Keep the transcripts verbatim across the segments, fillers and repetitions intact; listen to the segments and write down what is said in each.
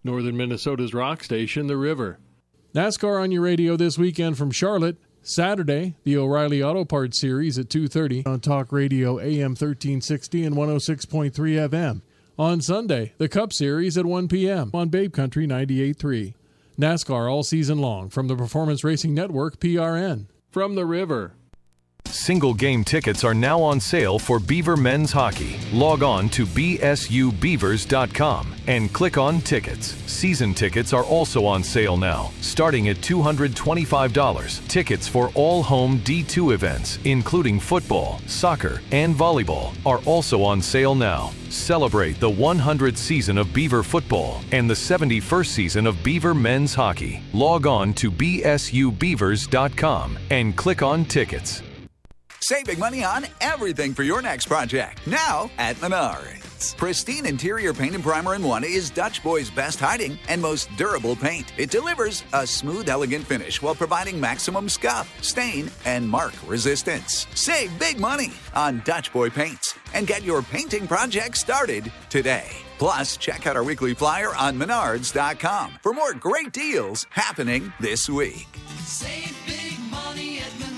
Northern Minnesota's rock station, The River. NASCAR on your radio this weekend from Charlotte. Saturday, the O'Reilly Auto Parts Series at two thirty on Talk Radio A M thirteen sixty and one oh six point three F M. On Sunday, the Cup Series at one p.m. on Babe Country ninety-eight point three. NASCAR all season long from the Performance Racing Network, P R N. From The River. Single game tickets are now on sale for Beaver men's hockey. Log on to b s u beavers dot com and click on tickets. Season tickets are also on sale now, starting at two hundred twenty-five dollars. Tickets for all home D two events, including football, soccer, and volleyball, are also on sale now. Celebrate the one hundredth season of Beaver football and the seventy-first season of Beaver men's hockey. Log on to b s u beavers dot com and click on tickets. Save big money on everything for your next project. Now at Menards. Pristine interior paint and primer in one is Dutch Boy's best hiding and most durable paint. It delivers a smooth, elegant finish while providing maximum scuff, stain, and mark resistance. Save big money on Dutch Boy paints and get your painting project started today. Plus, check out our weekly flyer on menards dot com for more great deals happening this week. Save big money at Menards.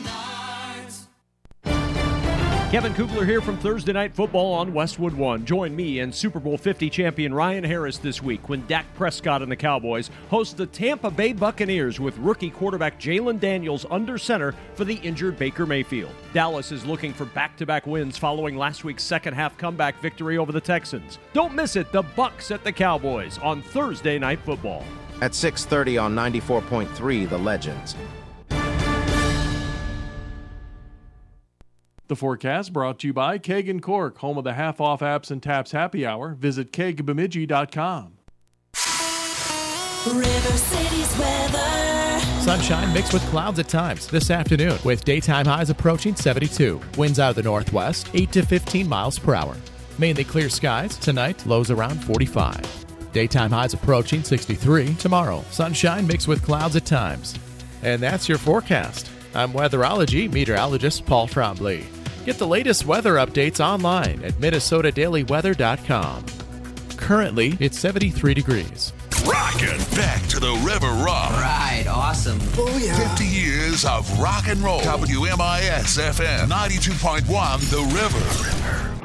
Kevin Kugler here from Thursday Night Football on Westwood One. Join me and Super Bowl fifty champion Ryan Harris this week when Dak Prescott and the Cowboys host the Tampa Bay Buccaneers with rookie quarterback Jalen Daniels under center for the injured Baker Mayfield. Dallas is looking for back-to-back wins following last week's second-half comeback victory over the Texans. Don't miss it, the Bucs at the Cowboys on Thursday Night Football. At six thirty on ninety-four point three, The Legends. The forecast brought to you by Keg and Cork, home of the half-off apps and taps happy hour. Visit keg bemidji dot com. River City's weather. Sunshine mixed with clouds at times this afternoon, with daytime highs approaching seventy-two. Winds out of the northwest, eight to fifteen miles per hour. Mainly clear skies. Tonight, lows around forty-five. Daytime highs approaching sixty-three. Tomorrow, sunshine mixed with clouds at times. And that's your forecast. I'm weatherology meteorologist Paul Trombley. Get the latest weather updates online at minnesota daily weather dot com. Currently, it's seventy-three degrees. Rockin' back to the River Rock. Right, awesome. Oh, yeah. fifty years of rock and roll. W M I S F M ninety-two point one, The River.